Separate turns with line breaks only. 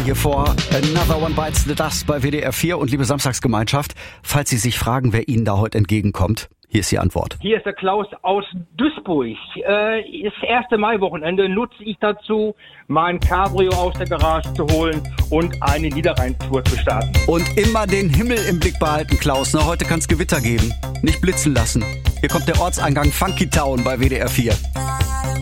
hier vor Another One Bites the Dust bei WDR 4 und liebe Samstagsgemeinschaft, falls Sie sich fragen, wer Ihnen da heute entgegenkommt, hier ist die Antwort.
Hier ist der Klaus aus Duisburg. Das 1. Mai-Wochenende nutze ich dazu, mein Cabrio aus der Garage zu holen und eine Niederrhein-Tour zu starten.
Und immer den Himmel im Blick behalten, Klaus. Ne? Heute kann es Gewitter geben. Nicht blitzen lassen. Hier kommt der Ortseingang Funky Town bei WDR 4.